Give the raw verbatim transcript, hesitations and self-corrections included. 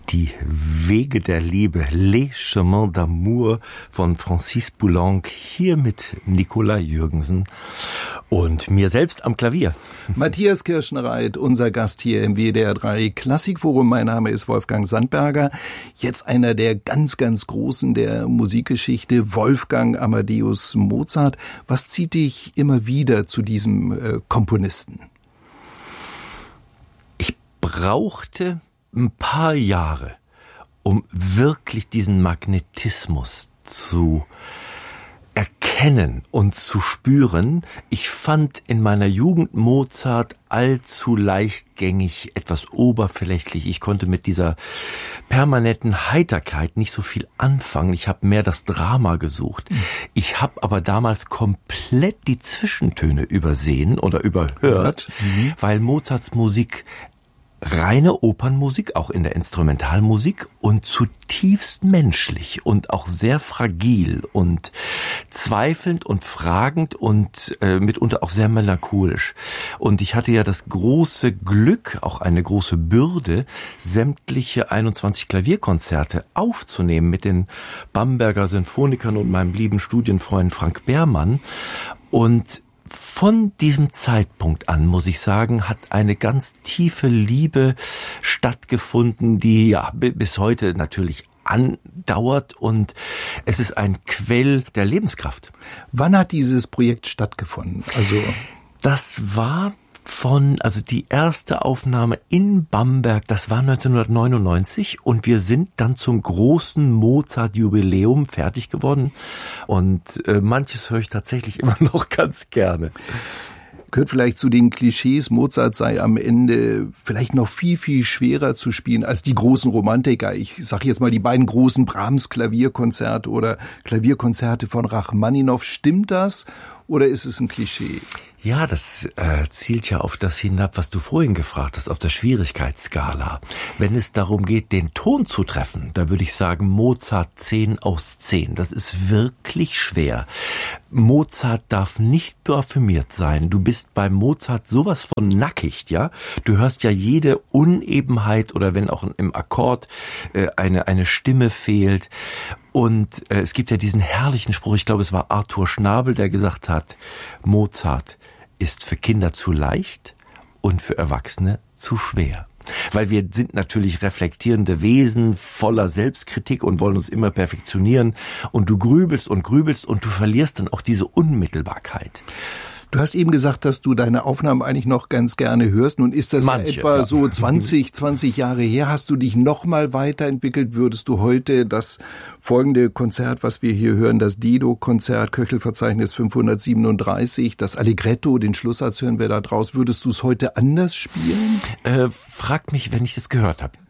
Die Wege der Liebe, Les Chemins d'Amour von Francis Poulenc, hier mit Nicola Jürgensen und mir selbst am Klavier. Matthias Kirschenreit, unser Gast hier im W D R drei Klassikforum. Mein Name ist Wolfgang Sandberger. Jetzt einer der ganz, ganz Großen der Musikgeschichte, Wolfgang Amadeus Mozart. Was zieht dich immer wieder zu diesem äh, Komponisten? Ich brauchte ein paar Jahre, um wirklich diesen Magnetismus zu erkennen und zu spüren. Ich fand in meiner Jugend Mozart allzu leichtgängig, etwas oberflächlich. Ich konnte mit dieser permanenten Heiterkeit nicht so viel anfangen. Ich habe mehr das Drama gesucht. Ich habe aber damals komplett die Zwischentöne übersehen oder überhört, mhm. weil Mozarts Musik reine Opernmusik, auch in der Instrumentalmusik, und zutiefst menschlich und auch sehr fragil und zweifelnd und fragend und äh, mitunter auch sehr melancholisch. Und ich hatte ja das große Glück, auch eine große Bürde, sämtliche einundzwanzig Klavierkonzerte aufzunehmen mit den Bamberger Sinfonikern und meinem lieben Studienfreund Frank Behrmann. Und von diesem Zeitpunkt an, muss ich sagen, hat eine ganz tiefe Liebe stattgefunden, die ja bis heute natürlich andauert, und es ist ein Quell der Lebenskraft. Wann hat dieses Projekt stattgefunden? Also das war von, also die erste Aufnahme in Bamberg, das war neunzehnhundertneunundneunzig, und wir sind dann zum großen Mozart-Jubiläum fertig geworden, und äh, manches höre ich tatsächlich immer noch ganz gerne. Gehört vielleicht zu den Klischees, Mozart sei am Ende vielleicht noch viel, viel schwerer zu spielen als die großen Romantiker. Ich sage jetzt mal die beiden großen Brahms-Klavierkonzerte oder Klavierkonzerte von Rachmaninow. Stimmt das oder ist es ein Klischee? Ja, das äh, zielt ja auf das hinab, was du vorhin gefragt hast, auf der Schwierigkeitsskala. Wenn es darum geht, den Ton zu treffen, da würde ich sagen Mozart zehn aus zehn. Das ist wirklich schwer. Mozart darf nicht parfümiert sein. Du bist bei Mozart sowas von nackig, ja? Du hörst ja jede Unebenheit oder wenn auch im Akkord äh, eine eine Stimme fehlt. Und äh, es gibt ja diesen herrlichen Spruch, ich glaube, es war Arthur Schnabel, der gesagt hat, Mozart ist für Kinder zu leicht und für Erwachsene zu schwer. Weil wir sind natürlich reflektierende Wesen voller Selbstkritik und wollen uns immer perfektionieren. Und du grübelst und grübelst und du verlierst dann auch diese Unmittelbarkeit. Du hast eben gesagt, dass du deine Aufnahmen eigentlich noch ganz gerne hörst. Nun ist das Manche, ja etwa ja. so zwanzig, zwanzig Jahre her. Hast du dich noch mal weiterentwickelt? Würdest du heute das folgende Konzert, was wir hier hören, das Dido-Konzert, Köchelverzeichnis fünfhundertsiebenunddreißig, das Allegretto, den Schlusssatz hören wir da draus, würdest du es heute anders spielen? Äh, frag mich, wenn ich das gehört habe.